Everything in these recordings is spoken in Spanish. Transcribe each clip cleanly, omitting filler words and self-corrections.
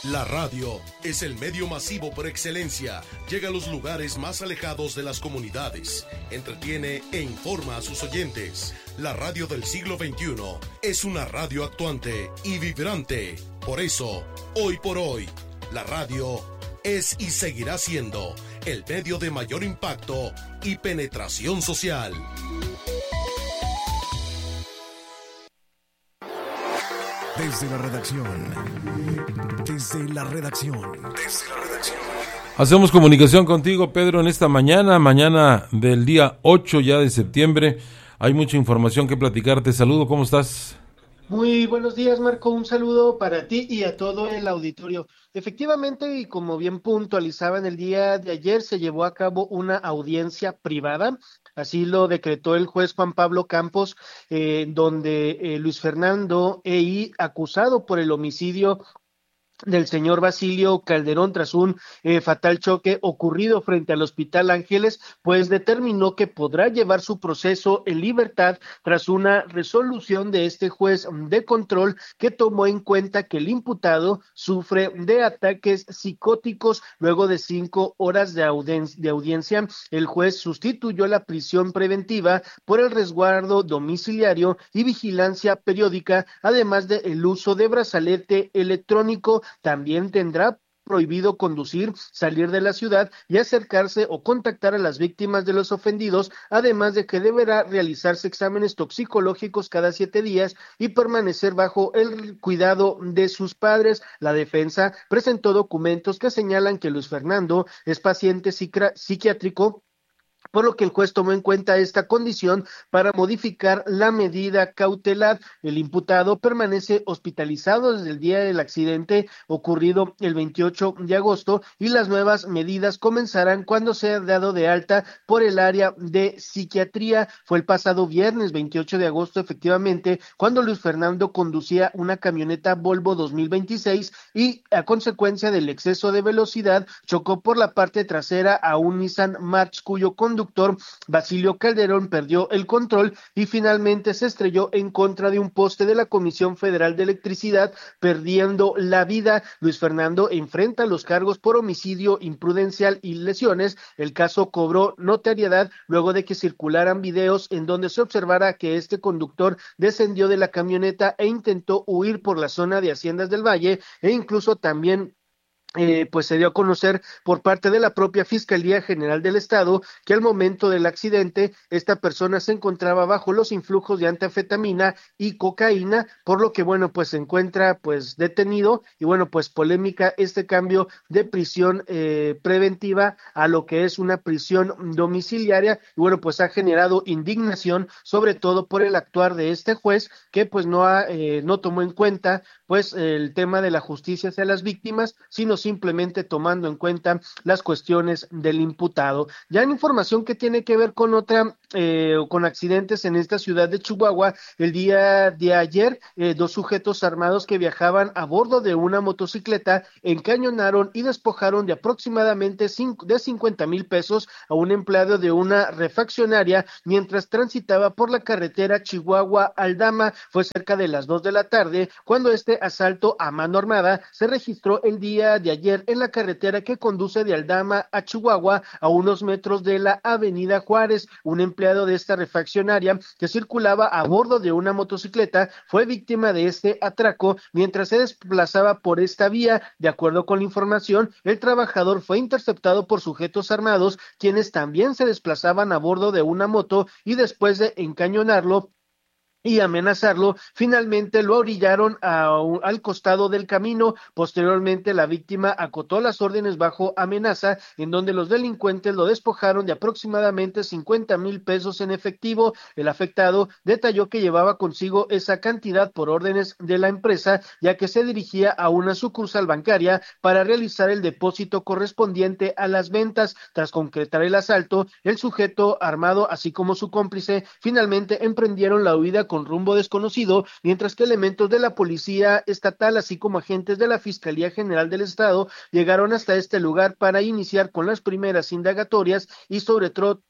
La radio es el medio masivo por excelencia. Llega a los lugares más alejados de las comunidades. Entretiene e informa a sus oyentes. La radio del siglo XXI es una radio actuante y vibrante. Por eso, hoy por hoy, la radio es y seguirá siendo el medio de mayor impacto y penetración social. Desde la redacción. Hacemos comunicación contigo, Pedro, en esta mañana del día 8 ya de septiembre. Hay mucha información que platicarte. Saludo, ¿cómo estás? Muy buenos días, Marco. Un saludo para ti y a todo el auditorio. Efectivamente, y como bien puntualizaban, el día de ayer se llevó a cabo una audiencia privada. Así lo decretó el juez Juan Pablo Campos, donde Luis Fernando E.I., acusado por el homicidio del señor Basilio Calderón tras un fatal choque ocurrido frente al Hospital Ángeles, pues determinó que podrá llevar su proceso en libertad tras una resolución de este juez de control que tomó en cuenta que el imputado sufre de ataques psicóticos. Luego de 5 horas de audiencia, el juez sustituyó la prisión preventiva por el resguardo domiciliario y vigilancia periódica, además del uso de brazalete electrónico. También tendrá prohibido conducir, salir de la ciudad y acercarse o contactar a las víctimas de los ofendidos, además de que deberá realizarse exámenes toxicológicos cada 7 días y permanecer bajo el cuidado de sus padres. La defensa presentó documentos que señalan que Luis Fernando es paciente psiquiátrico, por lo que el juez tomó en cuenta esta condición para modificar la medida cautelar. El imputado permanece hospitalizado desde el día del accidente ocurrido el 28 de agosto y las nuevas medidas comenzarán cuando sea dado de alta por el área de psiquiatría. Fue el pasado viernes 28 de agosto, efectivamente, cuando Luis Fernando conducía una camioneta Volvo 2026 y a consecuencia del exceso de velocidad chocó por la parte trasera a un Nissan March, cuyo conductor Basilio Calderón perdió el control y finalmente se estrelló en contra de un poste de la Comisión Federal de Electricidad, perdiendo la vida. Luis Fernando enfrenta los cargos por homicidio imprudencial y lesiones. El caso cobró notoriedad luego de que circularan videos en donde se observara que este conductor descendió de la camioneta e intentó huir por la zona de Haciendas del Valle, e incluso también pues se dio a conocer por parte de la propia Fiscalía General del Estado que al momento del accidente esta persona se encontraba bajo los influjos de anfetamina y cocaína, por lo que bueno, pues se encuentra pues detenido y bueno, pues polémica este cambio de prisión preventiva a lo que es una prisión domiciliaria y bueno, pues ha generado indignación, sobre todo por el actuar de este juez que pues no tomó en cuenta pues el tema de la justicia hacia las víctimas, sino simplemente tomando en cuenta las cuestiones del imputado. Ya en información que tiene que ver con con accidentes en esta ciudad de Chihuahua, el día de ayer, 2 sujetos armados que viajaban a bordo de una motocicleta encañonaron y despojaron de aproximadamente 50,000 pesos a un empleado de una refaccionaria mientras transitaba por la carretera Chihuahua-Aldama. Fue cerca de las 2 de la tarde cuando este asalto a mano armada se registró el día de ayer en la carretera que conduce de Aldama a Chihuahua, a unos metros de la avenida Juárez. Un empleado de esta refaccionaria que circulaba a bordo de una motocicleta fue víctima de este atraco mientras se desplazaba por esta vía. De acuerdo con la información, el trabajador fue interceptado por sujetos armados, quienes también se desplazaban a bordo de una moto y después de encañonarlo y amenazarlo, finalmente lo orillaron al costado del camino. Posteriormente, la víctima acotó las órdenes bajo amenaza, en donde los delincuentes lo despojaron de aproximadamente 50,000 pesos en efectivo. El afectado detalló que llevaba consigo esa cantidad por órdenes de la empresa, ya que se dirigía a una sucursal bancaria para realizar el depósito correspondiente a las ventas. Tras concretar el asalto, el sujeto armado, así como su cómplice, finalmente emprendieron la huida con rumbo desconocido, mientras que elementos de la Policía Estatal, así como agentes de la Fiscalía General del Estado, llegaron hasta este lugar para iniciar con las primeras indagatorias y sobre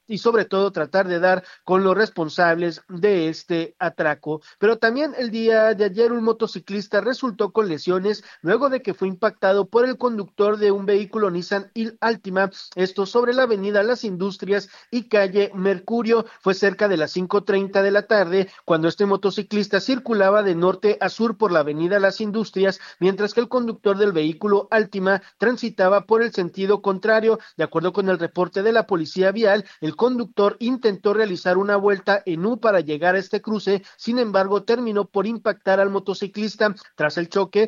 y sobre todo tratar de dar con los responsables de este atraco. Pero también el día de ayer un motociclista resultó con lesiones luego de que fue impactado por el conductor de un vehículo Nissan Altima, esto sobre la avenida Las Industrias y calle Mercurio. Fue cerca de las 5:30 de la tarde cuando este motociclista circulaba de norte a sur por la avenida Las Industrias, mientras que el conductor del vehículo Altima transitaba por el sentido contrario. De acuerdo con el reporte de la policía vial, el conductor intentó realizar una vuelta en U para llegar a este cruce, sin embargo terminó por impactar al motociclista. Tras el choque,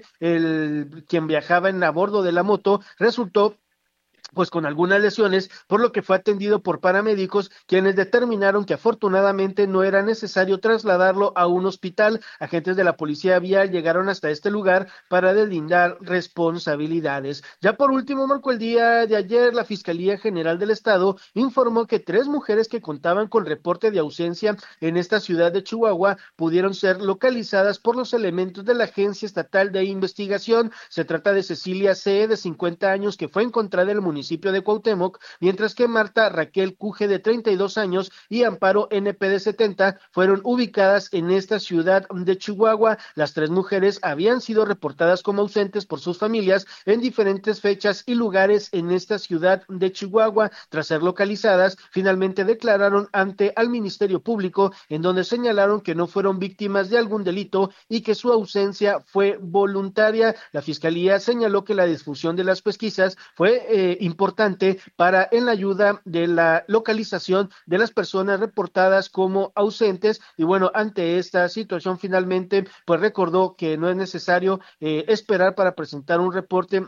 quien viajaba a bordo de la moto resultó pues con algunas lesiones, por lo que fue atendido por paramédicos, quienes determinaron que afortunadamente no era necesario trasladarlo a un hospital. Agentes de la policía vial llegaron hasta este lugar para deslindar responsabilidades. Ya por último, Marco, el día de ayer, la Fiscalía General del Estado informó que 3 mujeres que contaban con reporte de ausencia en esta ciudad de Chihuahua pudieron ser localizadas por los elementos de la Agencia Estatal de Investigación. Se trata de Cecilia C., de 50 años, que fue encontrada en el municipio de Cuauhtémoc, mientras que Marta Raquel Cuje, de 32 años, y Amparo NP, de 70, fueron ubicadas en esta ciudad de Chihuahua. Las 3 mujeres habían sido reportadas como ausentes por sus familias en diferentes fechas y lugares en esta ciudad de Chihuahua. Tras ser localizadas, finalmente declararon ante al Ministerio Público, en donde señalaron que no fueron víctimas de algún delito y que su ausencia fue voluntaria. La Fiscalía señaló que la difusión de las pesquisas fue importante en la ayuda de la localización de las personas reportadas como ausentes. Y bueno, ante esta situación finalmente pues recordó que no es necesario esperar para presentar un reporte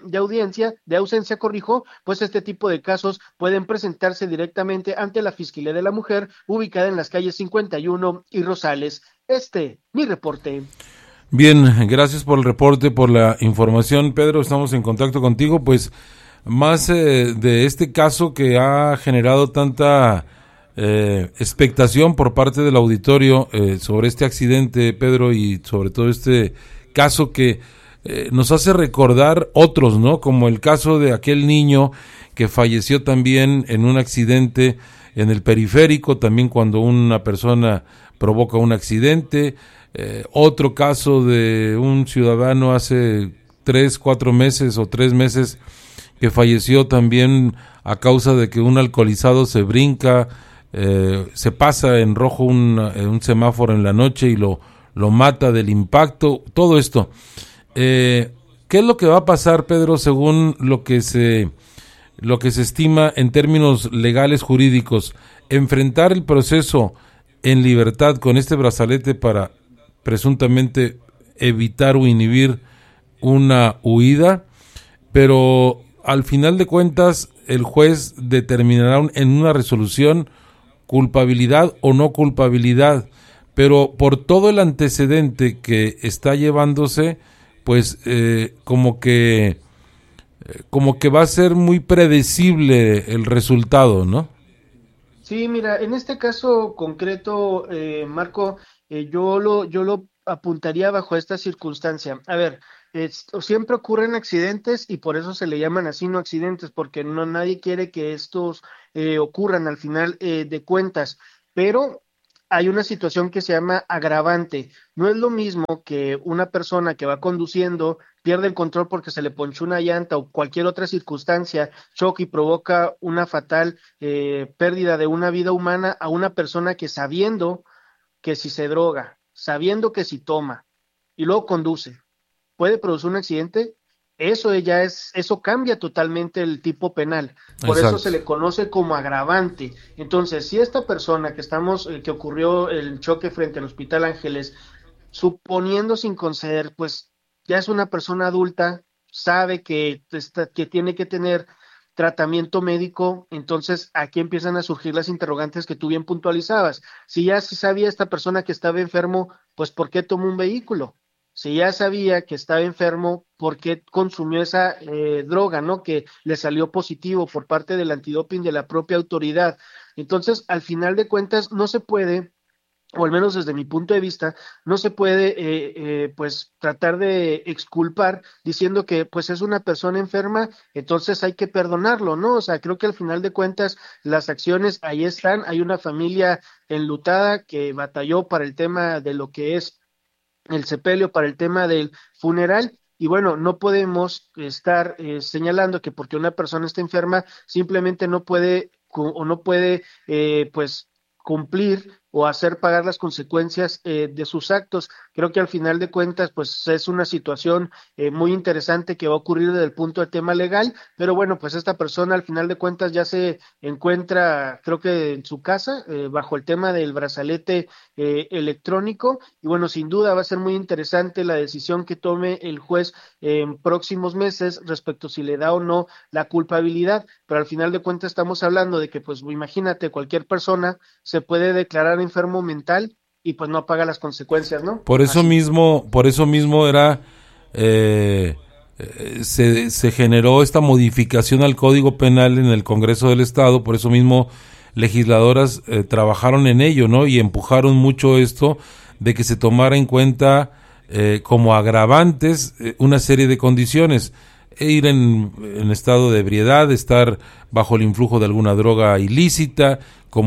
de ausencia, pues este tipo de casos pueden presentarse directamente ante la Fiscalía de la Mujer, ubicada en las calles 51 y Rosales. Mi reporte. Bien, gracias por el reporte, por la información, Pedro. Estamos en contacto contigo, pues más de este caso que ha generado tanta expectación por parte del auditorio sobre este accidente, Pedro, y sobre todo este caso que nos hace recordar otros, ¿no? Como el caso de aquel niño que falleció también en un accidente en el periférico, también cuando una persona provoca un accidente. Otro caso de un ciudadano hace 4 meses o 3 meses que falleció también a causa de que un alcoholizado se brinca, se pasa en rojo un semáforo en la noche y lo mata del impacto. Todo esto. ¿Qué es lo que va a pasar, Pedro, según lo que se estima en términos legales jurídicos? Enfrentar el proceso en libertad con este brazalete para presuntamente evitar o inhibir una huida, pero al final de cuentas el juez determinará en una resolución culpabilidad o no culpabilidad, pero por todo el antecedente que está llevándose, pues como que va a ser muy predecible el resultado, ¿no? Sí, mira, en este caso concreto, Marco, yo lo apuntaría bajo esta circunstancia. A ver, siempre ocurren accidentes y por eso se le llaman así, no accidentes, porque nadie quiere que estos ocurran al final de cuentas, pero hay una situación que se llama agravante. No es lo mismo que una persona que va conduciendo pierde el control porque se le ponchó una llanta o cualquier otra circunstancia, choque y provoca una fatal pérdida de una vida humana, a una persona que, sabiendo que si se droga, sabiendo que si toma y luego conduce, puede producir un accidente. Eso cambia totalmente el tipo penal. Por Exacto. eso se le conoce como agravante. Entonces, si esta persona que ocurrió el choque frente al Hospital Ángeles, suponiendo sin conceder, pues ya es una persona adulta, sabe que tiene que tener tratamiento médico. Entonces aquí empiezan a surgir las interrogantes que tú bien puntualizabas. Si ya se sabía esta persona que estaba enfermo, pues ¿por qué tomó un vehículo? Si ya sabía que estaba enfermo, ¿por qué consumió esa droga, ¿no? Que le salió positivo por parte del antidoping de la propia autoridad. Entonces, al final de cuentas, no se puede o al menos desde mi punto de vista, no se puede pues tratar de exculpar diciendo que pues es una persona enferma, entonces hay que perdonarlo, ¿no? O sea, creo que al final de cuentas las acciones ahí están, hay una familia enlutada que batalló para el tema de lo que es el sepelio, para el tema del funeral. Y bueno, no podemos estar señalando que porque una persona está enferma simplemente no puede o no puede pues cumplir o hacer pagar las consecuencias de sus actos. Creo que al final de cuentas, pues es una situación muy interesante que va a ocurrir desde el punto de tema legal, pero bueno, pues esta persona al final de cuentas ya se encuentra, creo que en su casa, bajo el tema del brazalete electrónico, y bueno, sin duda va a ser muy interesante la decisión que tome el juez en próximos meses respecto si le da o no la culpabilidad, pero al final de cuentas estamos hablando de que, pues imagínate, cualquier persona se puede declarar enfermo mental y pues no paga las consecuencias, ¿no? Por eso mismo era se generó esta modificación al Código Penal en el Congreso del Estado, por eso mismo legisladoras trabajaron en ello, ¿no? Y empujaron mucho esto de que se tomara en cuenta como agravantes una serie de condiciones, ir en estado de ebriedad, estar bajo el influjo de alguna droga ilícita,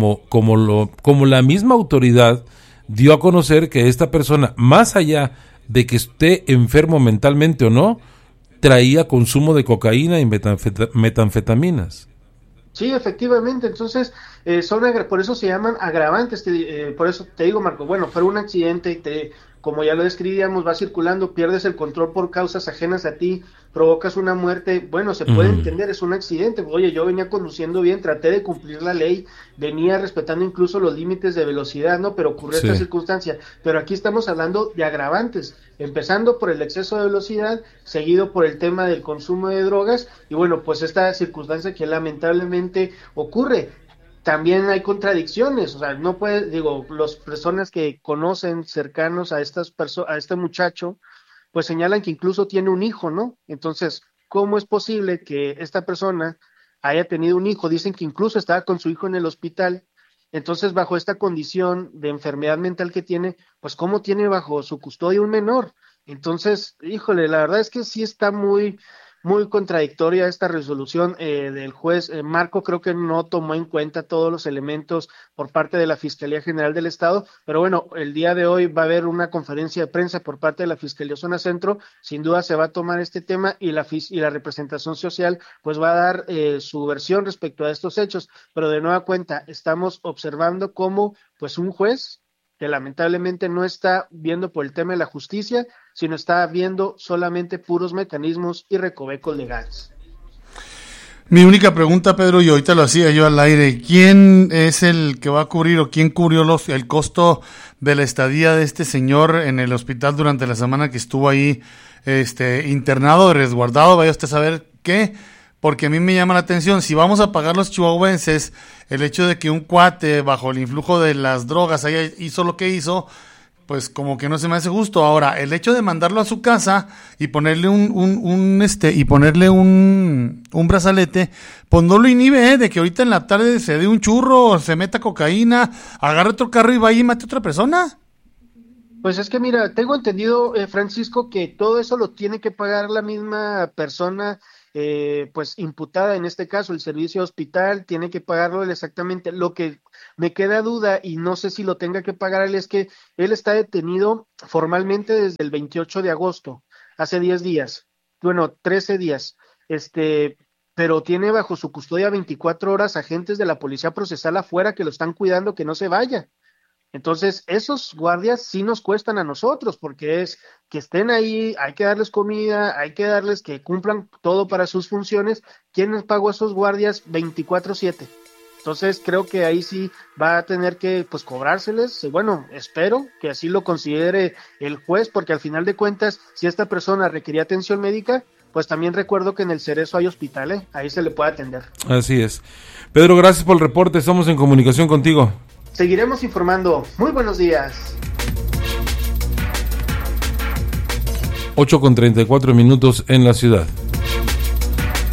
como la misma autoridad dio a conocer que esta persona, más allá de que esté enfermo mentalmente o no, traía consumo de cocaína y metanfetaminas. Sí, efectivamente, entonces por eso se llaman agravantes, por eso te digo, Marco, bueno, fue un accidente y como ya lo describíamos, va circulando, pierdes el control por causas ajenas a ti, provocas una muerte, bueno, se puede entender, es un accidente, oye, yo venía conduciendo bien, traté de cumplir la ley, venía respetando incluso los límites de velocidad, ¿no? Pero ocurrió esta circunstancia, pero aquí estamos hablando de agravantes, empezando por el exceso de velocidad, seguido por el tema del consumo de drogas, y bueno, pues esta circunstancia que lamentablemente ocurre. También hay contradicciones, o sea, no puede, las personas que conocen cercanos a a este muchacho, pues señalan que incluso tiene un hijo, ¿no? Entonces, ¿cómo es posible que esta persona haya tenido un hijo? Dicen que incluso estaba con su hijo en el hospital. Entonces, bajo esta condición de enfermedad mental que tiene, pues ¿cómo tiene bajo su custodia un menor? Entonces, híjole, la verdad es que sí está muy contradictoria esta resolución del juez. Marco creo que no tomó en cuenta todos los elementos por parte de la Fiscalía General del Estado, pero bueno, el día de hoy va a haber una conferencia de prensa por parte de la Fiscalía Zona Centro, sin duda se va a tomar este tema y la representación social pues va a dar su versión respecto a estos hechos, pero de nueva cuenta estamos observando cómo pues un juez que lamentablemente no está viendo por el tema de la justicia, sino está viendo solamente puros mecanismos y recovecos legales. Mi única pregunta, Pedro, y ahorita lo hacía yo al aire, ¿quién es el que va a cubrir o quién cubrió el costo de la estadía de este señor en el hospital durante la semana que estuvo ahí internado, resguardado? Vaya usted a saber qué, porque a mí me llama la atención, si vamos a pagar los chihuahuenses el hecho de que un cuate bajo el influjo de las drogas hizo lo que hizo, pues como que no se me hace justo. Ahora, el hecho de mandarlo a su casa y ponerle un brazalete, pues no lo inhibe, de que ahorita en la tarde se dé un churro, se meta cocaína, agarre otro carro y vaya y mate a otra persona. Pues es que mira, tengo entendido, Francisco, que todo eso lo tiene que pagar la misma persona pues imputada, en este caso el servicio hospital, tiene que pagarlo él exactamente. Lo que me queda duda, y no sé si lo tenga que pagar él, es que él está detenido formalmente desde el 28 de agosto, hace 10 días, bueno, 13 días, pero tiene bajo su custodia 24 horas agentes de la policía procesal afuera que lo están cuidando que no se vaya. Entonces, esos guardias sí nos cuestan a nosotros, porque es que estén ahí, hay que darles comida, hay que darles que cumplan todo para sus funciones. ¿Quién les pagó a esos guardias 24/7? Entonces, creo que ahí sí va a tener que, pues, cobrárseles. Bueno, espero que así lo considere el juez, porque al final de cuentas, si esta persona requería atención médica, pues también recuerdo que en el Cerezo hay hospital, ahí se le puede atender. Así es. Pedro, gracias por el reporte, estamos en comunicación contigo. Seguiremos informando. Muy buenos días. 8:34 en la ciudad.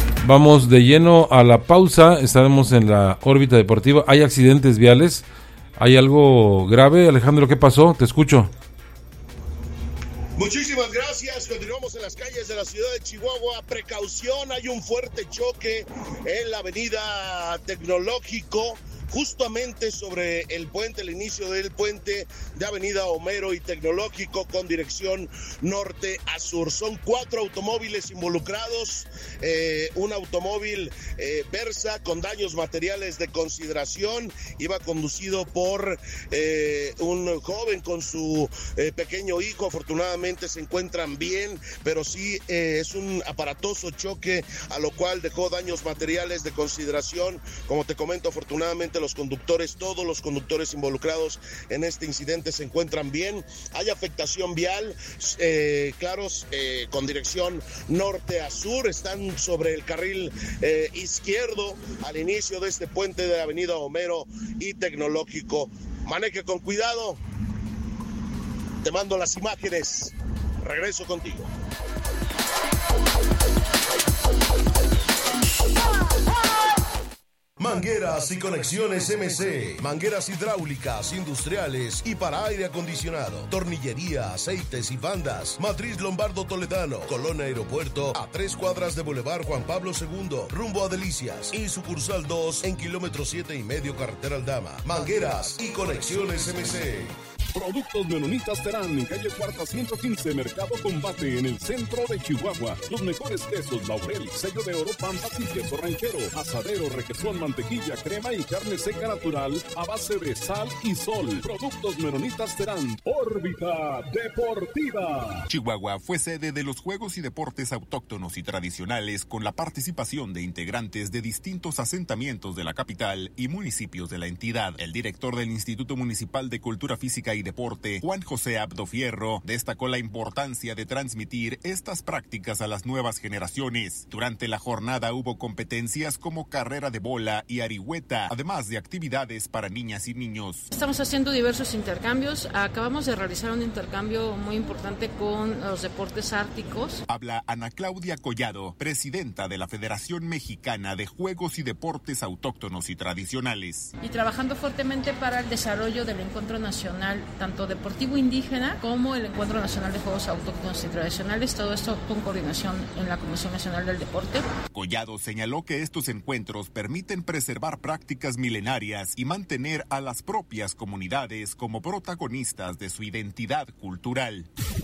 Vamos de lleno a la pausa. Estaremos en la órbita deportiva. Hay accidentes viales. ¿Hay algo grave? Alejandro, ¿qué pasó? Te escucho. Muchísimas gracias. Continuamos en las calles de la ciudad de Chihuahua. Precaución, hay un fuerte choque en la avenida Tecnológico, justamente sobre el puente, el inicio del puente de Avenida Homero y Tecnológico con dirección norte a sur. Son 4 automóviles involucrados, un automóvil Versa con daños materiales de consideración, iba conducido por un joven con su pequeño hijo. Afortunadamente se encuentran bien, pero sí es un aparatoso choque, a lo cual dejó daños materiales de consideración. Como te comento, afortunadamente todos los conductores involucrados en este incidente se encuentran bien. Hay afectación vial, con dirección norte a sur, están sobre el carril izquierdo al inicio de este puente de la avenida Homero y Tecnológico. Maneje con cuidado, te mando las imágenes, regreso contigo. Mangueras y conexiones MC, mangueras hidráulicas, industriales y para aire acondicionado, tornillería, aceites y bandas. Matriz Lombardo Toledano, Colonia Aeropuerto, a 3 cuadras de Boulevard Juan Pablo II, rumbo a Delicias, y sucursal 2 en kilómetro 7,5 carretera Aldama. Mangueras y conexiones MC. Productos Menonitas Terán, en calle Cuarta 115, Mercado Combate, en el centro de Chihuahua. Los mejores quesos, Laurel, sello de oro, Pampas y queso ranchero, asadero, requesón, mantequilla, crema y carne seca natural a base de sal y sol. Productos Menonitas Terán, órbita deportiva. Chihuahua fue sede de los Juegos y Deportes Autóctonos y Tradicionales con la participación de integrantes de distintos asentamientos de la capital y municipios de la entidad. El director del Instituto Municipal de Cultura Física y Deporte, Juan José Abdo Fierro, destacó la importancia de transmitir estas prácticas a las nuevas generaciones. Durante la jornada hubo competencias como carrera de bola y arihueta, además de actividades para niñas y niños. Estamos haciendo diversos intercambios. Acabamos de realizar un intercambio muy importante con los deportes árticos. Habla Ana Claudia Collado, presidenta de la Federación Mexicana de Juegos y Deportes Autóctonos y Tradicionales. Y trabajando fuertemente para el desarrollo del encuentro nacional tanto deportivo indígena como el Encuentro Nacional de Juegos Autóctonos y Tradicionales, todo esto con coordinación en la Comisión Nacional del Deporte. Collado señaló que estos encuentros permiten preservar prácticas milenarias y mantener a las propias comunidades como protagonistas de su identidad cultural.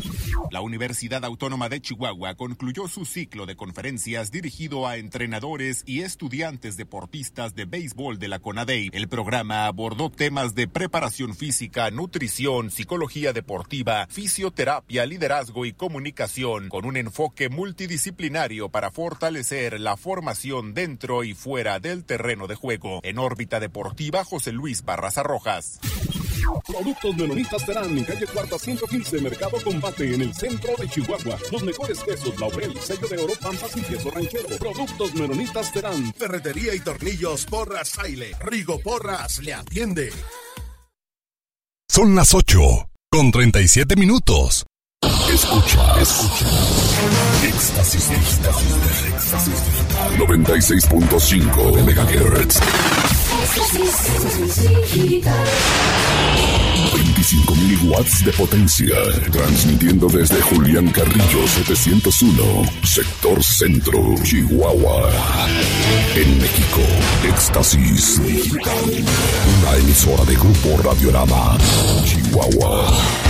La Universidad Autónoma de Chihuahua concluyó su ciclo de conferencias dirigido a entrenadores y estudiantes deportistas de béisbol de la CONADEI. El programa abordó temas de preparación física, nutrición, psicología deportiva, fisioterapia, liderazgo y comunicación, con un enfoque multidisciplinario para fortalecer la formación dentro y fuera del terreno de juego. En órbita deportiva, José Luis Barraza Rojas. Productos Menonitas Terán, en calle Cuarta 115, Mercado Combate, en el centro de Chihuahua. Los mejores quesos, Laurel, sello de oro, Pampas y queso ranchero. Productos Menonitas Terán. Ferretería y tornillos Porras Saile. Rigo Porras le atiende. Son las 8:37. Escucha. Éxtasis Digital 96.5 MHz. 25,000 watts de potencia, transmitiendo desde Julián Carrillo 701, sector centro, Chihuahua. En México, Éxtasis Digital, una emisora de Grupo Radiorama, Chihuahua.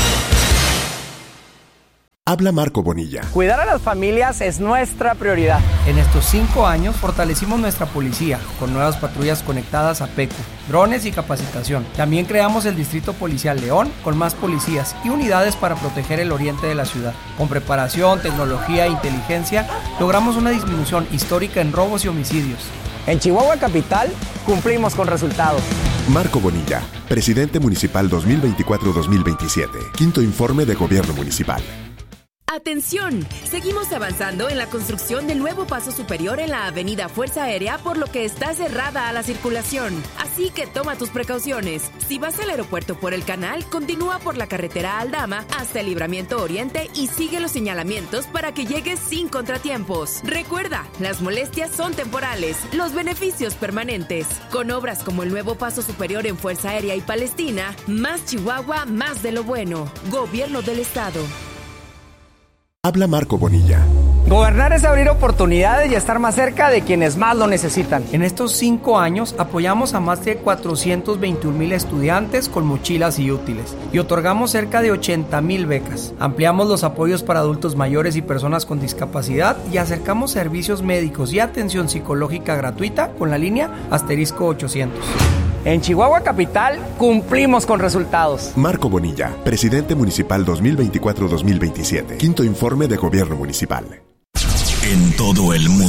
Habla Marco Bonilla. Cuidar a las familias es nuestra prioridad. En estos 5 años fortalecimos nuestra policía con nuevas patrullas conectadas a PECU, drones y capacitación. También creamos el Distrito Policial León con más policías y unidades para proteger el oriente de la ciudad. Con preparación, tecnología e inteligencia logramos una disminución histórica en robos y homicidios. En Chihuahua Capital cumplimos con resultados. Marco Bonilla, presidente municipal 2024-2027. Quinto informe de gobierno municipal. A Atención, seguimos avanzando en la construcción del nuevo paso superior en la avenida Fuerza Aérea, por lo que está cerrada a la circulación. Así que toma tus precauciones. Si vas al aeropuerto por el canal, continúa por la carretera Aldama hasta el Libramiento Oriente y sigue los señalamientos para que llegues sin contratiempos. Recuerda, las molestias son temporales, los beneficios permanentes. Con obras como el nuevo paso superior en Fuerza Aérea y Palestina, más Chihuahua, más de lo bueno. Gobierno del Estado. Habla Marco Bonilla. Gobernar es abrir oportunidades y estar más cerca de quienes más lo necesitan. En estos 5 años apoyamos a más de 421,000 estudiantes con mochilas y útiles y otorgamos cerca de 80,000 becas. Ampliamos los apoyos para adultos mayores y personas con discapacidad y acercamos servicios médicos y atención psicológica gratuita con la línea *800. En Chihuahua Capital cumplimos con resultados. Marco Bonilla, presidente municipal 2024-2027. Quinto informe de gobierno municipal. En todo el mundo.